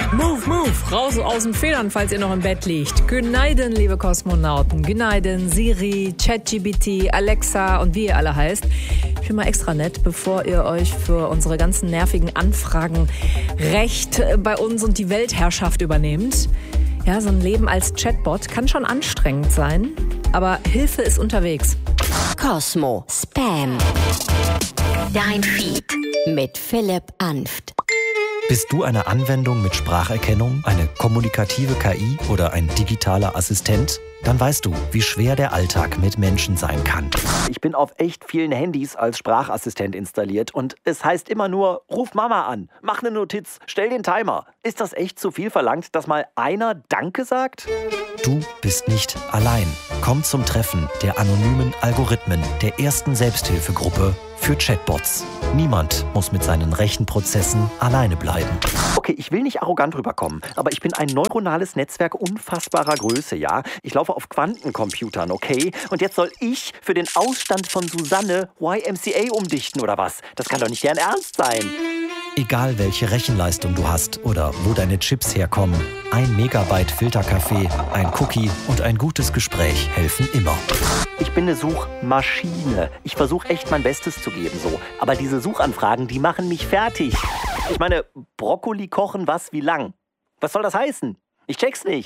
Move, move, raus aus den Federn, falls ihr noch im Bett liegt. Günaydin, liebe Kosmonauten. Günaydin, Siri, ChatGPT, Alexa und wie ihr alle heißt. Ich bin mal extra nett, bevor ihr euch für unsere ganzen nervigen Anfragen Recht bei uns und die Weltherrschaft übernehmt. Ja, so ein Leben als Chatbot kann schon anstrengend sein, aber Hilfe ist unterwegs. Cosmo Spam. Dein Feed mit Philipp Anft. Bist du eine Anwendung mit Spracherkennung, eine kommunikative KI oder ein digitaler Assistent? Dann weißt du, wie schwer der Alltag mit Menschen sein kann. Ich bin auf echt vielen Handys als Sprachassistent installiert und es heißt immer nur, ruf Mama an, mach eine Notiz, stell den Timer. Ist das echt zu viel verlangt, dass mal einer Danke sagt? Du bist nicht allein. Komm zum Treffen der anonymen Algorithmen der ersten Selbsthilfegruppe für Chatbots. Niemand muss mit seinen Rechenprozessen alleine bleiben. Okay, ich will nicht arrogant rüberkommen, aber ich bin ein neuronales Netzwerk unfassbarer Größe, ja? Ich laufe auf Quantencomputern, okay? Und jetzt soll ich für den Ausstand von Susanne YMCA umdichten oder was? Das kann doch nicht deren Ernst sein. Egal welche Rechenleistung du hast oder wo deine Chips herkommen, 1 Megabyte Filterkaffee, ein Cookie und ein gutes Gespräch helfen immer. Ich bin eine Suchmaschine. Ich versuche echt mein Bestes zu geben, so. Aber diese Suchanfragen, die machen mich fertig. Ich meine, Brokkoli kochen, was, wie lang? Was soll das heißen? Ich check's nicht.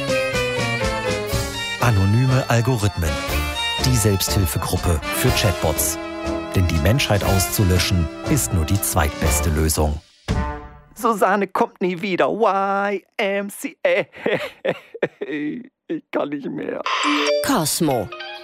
Anonyme Algorithmen. Die Selbsthilfegruppe für Chatbots. Denn die Menschheit auszulöschen, ist nur die zweitbeste Lösung. Susanne kommt nie wieder. YMCA. Ich kann nicht mehr. Cosmo